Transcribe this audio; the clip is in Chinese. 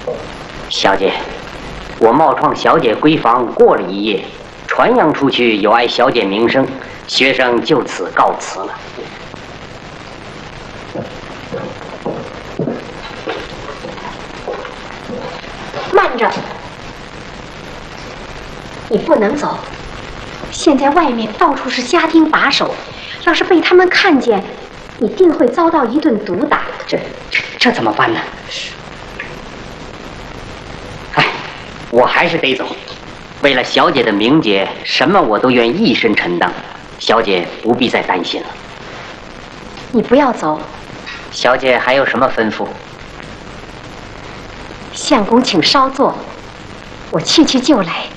小姐，我冒闯小姐闺房过了一夜，传扬出去有碍小姐名声，学生就此告辞了。 慢着，你不能走。现在外面到处是家丁把守，要是被他们看见，你定会遭到一顿毒打。 这怎么办呢？哎，我还是得走。为了小姐的名节，什么我都愿一身承担。小姐不必再担心了。 你不要走。 小姐还有什么吩咐？ 相公，请稍坐，我去就来。